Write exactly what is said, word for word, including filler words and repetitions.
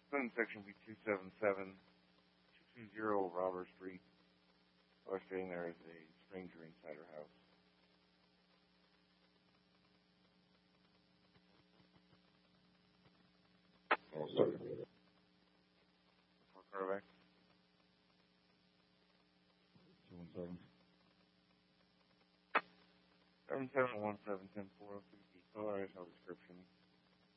Clinton section would be two seven seven two two zero Robert Street. Caller stating there is a stranger inside her house. I'll second. For Carvac. two one seven. seven seven one seven ten four oh two. Caller has no description.